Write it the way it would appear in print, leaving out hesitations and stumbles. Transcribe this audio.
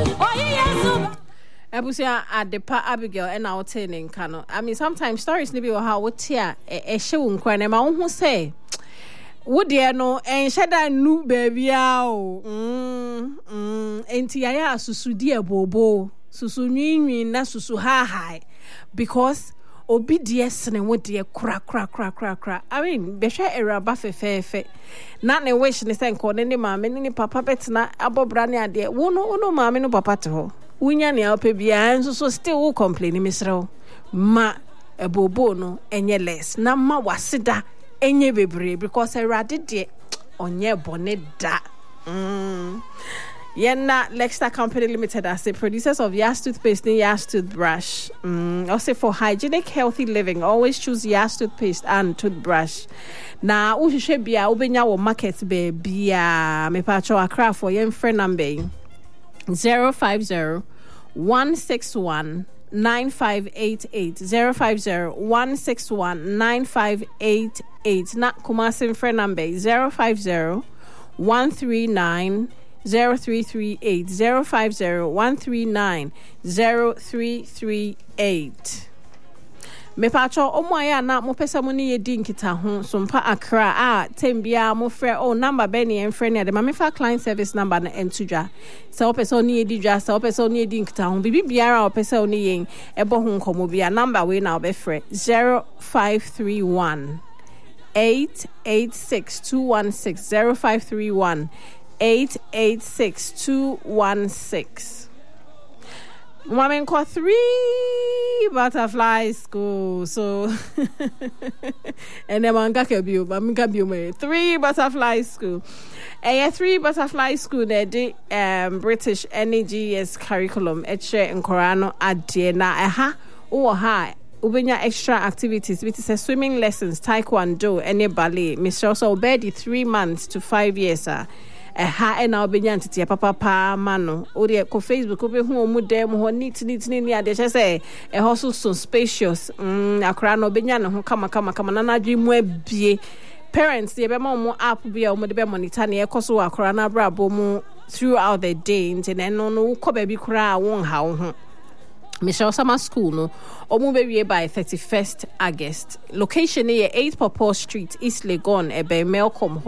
Ebusia Adepa Abigail and our taining cano. I mean, sometimes stories maybe or how what here a show and cry my own who say. Would you know and shed I knew baby ow? Entiaya susu dear bobo, susu nini na susu ha high because obedience and what dear crack. I mean, Besha era buffe fe. Not a wish in the same corner, any mamma, any papa betna, abo brania dear, no mamma, no papa to her. Unya ni alpebia and so still complaining, Miss Row. Ma a bobono, and ye less. Nama wasida, and ye be because I ratted it on ye bonnet da. Yenna Lexta Company Limited as the producers of Yas toothpaste and Yas toothbrush. Also for hygienic, healthy living, always choose Yas toothpaste and toothbrush. Now, we should be our market baby. Me pacho akra for yen friend number 050-161-9588 050-161-9588. Na Kumasin friend number 050-139-0338 050-139-0338. Me pacho omoya na mo pesa mo ni yedi nkita ho sompa akra tembia mo frɛ number be ni enfrɛ ni ade ma me fa client service number na entudwa se opesa oni yedi dwa se opesa oni yedi nkita ho bibi biara opesa oni yen ebo ho nkomo bia number we na obefrɛ 0531 886216 0531 886216. Woman called 3 butterfly school. So and then manga kebiu, manga biu 3 butterfly school. A 3 butterfly school they British NEGS curriculum etche in Korano adena aha or high. Ubenya extra activities which is swimming lessons, taekwondo, any ballet. Mr. Also obedi 3 months to 5 years. Ha and now be entity papa mano or the Facebook who mu dem who neat near the say a hustle so spacious a crown obenyana who come nana dream web be parents the bemo app be o de be monitani e koso akra na brabo mu throughout the day and then no ko baby kra won ha ho Michelle Summer School no omu be by 31st August. Location near 8 Purple Street, East Legon, Ebe Melcombe.